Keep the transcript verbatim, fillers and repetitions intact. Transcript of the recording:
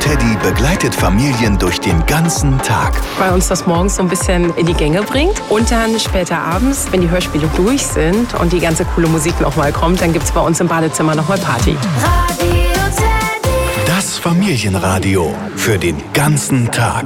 Teddy begleitet Familien durch den ganzen Tag. Weil uns das morgens so ein bisschen in die Gänge bringt. Und dann später abends, wenn die Hörspiele durch sind und die ganze coole Musik nochmal kommt, dann gibt es bei uns im Badezimmer nochmal Party. Das Familienradio für den ganzen Tag.